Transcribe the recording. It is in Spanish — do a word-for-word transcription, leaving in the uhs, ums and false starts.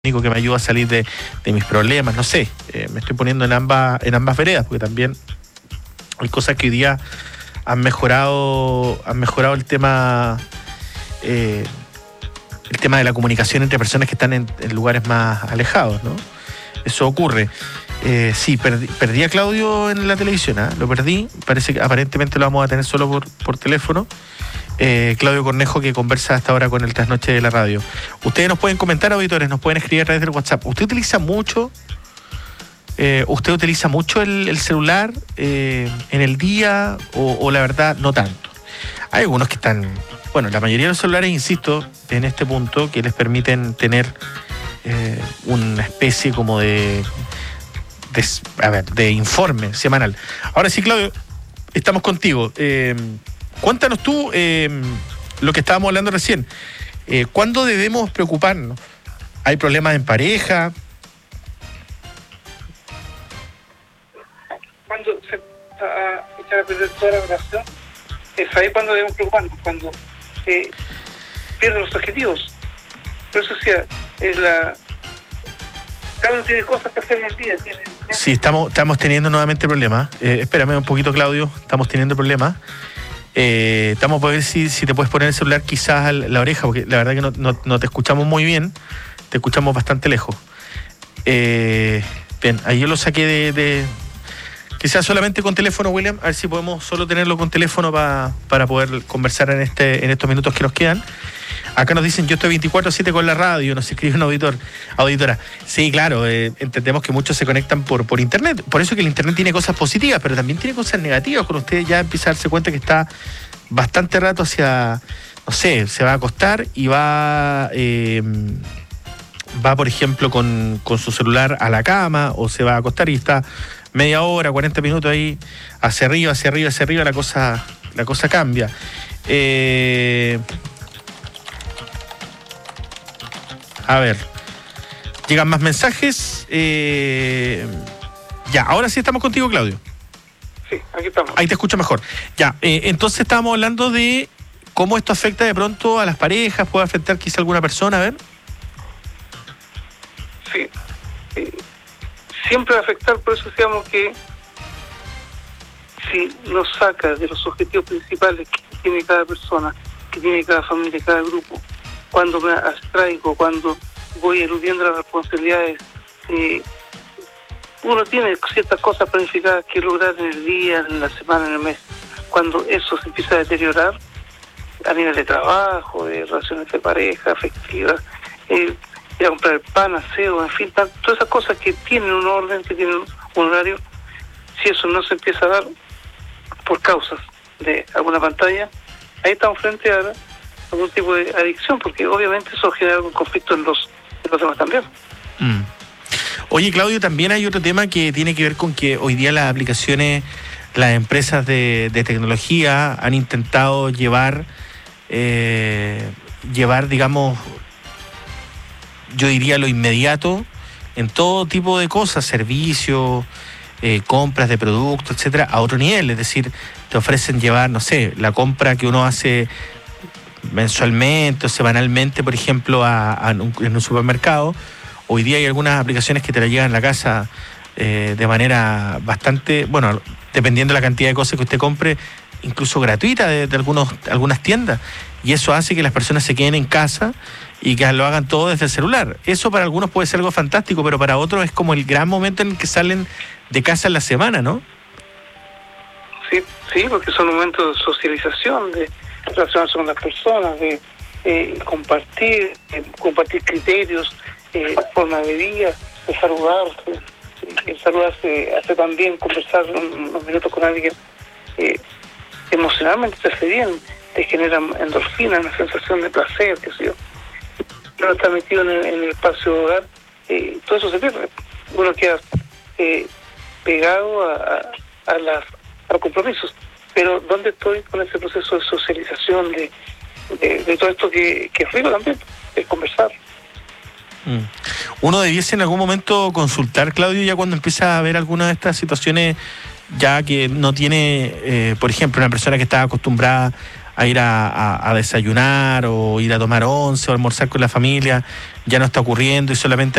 único que me ayuda a salir de, de mis problemas, no sé, eh, me estoy poniendo en ambas, en ambas veredas, porque también hay cosas que hoy día han mejorado, han mejorado el tema, eh, el tema de la comunicación entre personas que están en, en lugares más alejados, ¿no? Eso ocurre. Eh, sí, perdí, perdí a Claudio en la televisión, ¿eh? Lo perdí, parece que aparentemente lo vamos a tener solo por, por teléfono. Eh, Claudio Cornejo, que conversa hasta ahora con el Trasnoche de la radio. Ustedes nos pueden comentar, auditores, nos pueden escribir a través del WhatsApp. ¿Usted utiliza mucho eh, usted utiliza mucho el, el celular eh, en el día o, o la verdad no tanto? Hay algunos que están, bueno, la mayoría de los celulares, insisto, en este punto, que les permiten tener eh, una especie como de, de, a ver, de informe semanal. Ahora sí, Claudio, estamos contigo. Eh, Cuéntanos tú eh, lo que estábamos hablando recién. Eh, ¿Cuándo debemos preocuparnos? ¿Hay problemas en pareja? Cuando se empieza a echar a perder toda la relación, es ahí cuando debemos preocuparnos, cuando eh, pierden los objetivos. Por eso decía, es la... cada uno tiene cosas que hacer en el día. Tiene... Sí, estamos, estamos teniendo nuevamente problemas. Eh, espérame un poquito, Claudio. Estamos teniendo problemas. Eh, estamos por ver si, si te puedes poner el celular quizás a la oreja, porque la verdad que no, no, no te escuchamos muy bien, te escuchamos bastante lejos. Eh, bien, ahí yo lo saqué de, de quizás solamente con teléfono, William, a ver si podemos solo tenerlo con teléfono pa, para poder conversar en este en estos minutos que nos quedan. Acá nos dicen, yo estoy veinticuatro siete con la radio, nos escribe un auditor, auditora. Sí, claro, eh, entendemos que muchos se conectan por, por internet. Por eso que el internet tiene cosas positivas, pero también tiene cosas negativas. Cuando usted ya empieza a darse cuenta que está bastante rato hacia, no sé, se va a acostar y va, eh, va por ejemplo, con, con su celular a la cama, o se va a acostar y está media hora, cuarenta minutos ahí, hacia arriba, hacia arriba, hacia arriba, la cosa, la cosa cambia. Eh... A ver, llegan más mensajes. Eh, ya, ahora sí estamos contigo, Claudio. Sí, aquí estamos. Ahí te escucho mejor. Ya, eh, entonces estábamos hablando de cómo esto afecta de pronto a las parejas, puede afectar quizá a alguna persona, a ver. Sí, eh, siempre va a afectar, por eso decíamos que si nos saca de los objetivos principales que tiene cada persona, que tiene cada familia, cada grupo, cuando me abstraigo, cuando voy eludiendo las responsabilidades, eh, uno tiene ciertas cosas planificadas que lograr en el día, en la semana, en el mes. Cuando eso se empieza a deteriorar a nivel de trabajo, de relaciones de pareja, afectivas, eh, ir a comprar el pan, aseo, en fin, todas esas cosas que tienen un orden, que tienen un horario, si eso no se empieza a dar por causas de alguna pantalla, ahí estamos frente a algún tipo de adicción, porque obviamente eso genera algún conflicto en los, en los demás también. Mm. Oye, Claudio, también hay otro tema que tiene que ver con que hoy día las aplicaciones, las empresas de, de tecnología han intentado llevar, eh, llevar, digamos, yo diría lo inmediato en todo tipo de cosas, servicios, eh, compras de productos, etcétera, a otro nivel. Es decir, te ofrecen llevar, no sé, la compra que uno hace mensualmente o semanalmente, por ejemplo, a, a un, en un supermercado. Hoy día hay algunas aplicaciones que te la llegan a la casa eh, de manera bastante, bueno, dependiendo de la cantidad de cosas que usted compre, incluso gratuita de, de algunos, algunas tiendas. Y eso hace que las personas se queden en casa y que lo hagan todo desde el celular. Eso para algunos puede ser algo fantástico, pero para otros es como el gran momento en el que salen de casa en la semana, ¿no? Sí, sí, porque son momentos de socialización, de relacionarse con las personas, de eh, compartir, eh, compartir criterios, eh, forma de vida, de saludarse. El saludarse hace también conversar unos minutos con alguien, eh, emocionalmente te hace bien, te genera endorfina, una sensación de placer, qué sé yo. Uno está metido en el, en el espacio de hogar, eh, todo eso se pierde. Uno queda eh, pegado a, a, a, las, a los compromisos. Pero ¿dónde estoy con ese proceso de socialización, de, de, de todo esto que, que es rico también, es conversar? Mm. Uno debiese en algún momento consultar, Claudio, ya cuando empieza a ver alguna de estas situaciones, ya que no tiene, eh, por ejemplo, una persona que está acostumbrada a ir a, a, a desayunar o ir a tomar once o almorzar con la familia, ya no está ocurriendo y solamente